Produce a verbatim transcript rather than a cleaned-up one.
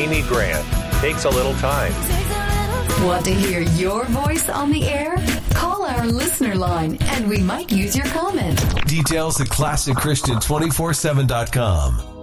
Amy Grant. Takes a little time. Want to hear your voice on the air? Call our listener line and we might use your comment. Details at classic christian two forty-seven dot com.